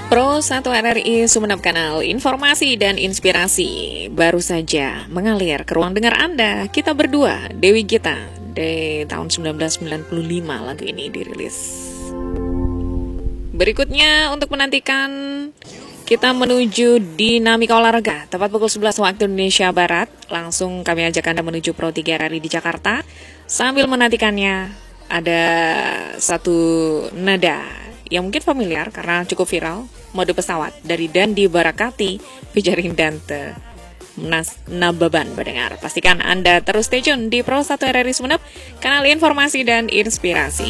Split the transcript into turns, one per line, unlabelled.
Pro 1 RRI Sumeneb, kanal informasi dan inspirasi baru saja mengalir ke ruang dengar Anda. Kita berdua, Dewi Gita, di tahun 1995 lagu ini dirilis. Berikutnya untuk menantikan kita menuju dinamika olahraga tepat pukul 11 waktu Indonesia Barat. Langsung kami ajak Anda menuju Pro 3 RRI di Jakarta. Sambil menantikannya ada satu nada yang mungkin familiar karena cukup viral, mode pesawat dari Dandi Barakati featuring Dante Nababan mendengar. Pastikan Anda terus stay tune di Pro 1 RRI Sumeneb, kanal informasi dan inspirasi.